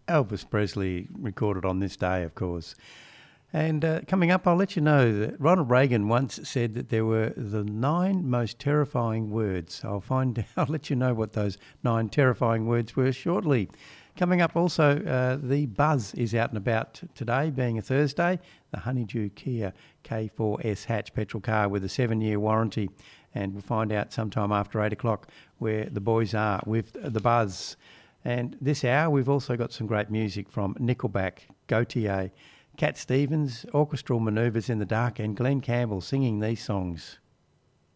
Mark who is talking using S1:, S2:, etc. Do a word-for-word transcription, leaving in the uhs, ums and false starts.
S1: Elvis Presley recorded on this day, of course. And uh, coming up, I'll let you know that Ronald Reagan once said that there were the nine most terrifying words. I'll find, I'll let you know what those nine terrifying words were shortly. Coming up also, uh, the Buzz is out and about today, being a Thursday. The Honeydew Kia K four S hatch petrol car with a seven-year warranty. And we'll find out sometime after eight o'clock where the boys are with the Buzz. And this hour, we've also got some great music from Nickelback, Gautier, Cat Stevens, Orchestral Manoeuvres in the Dark, and Glenn Campbell singing these songs.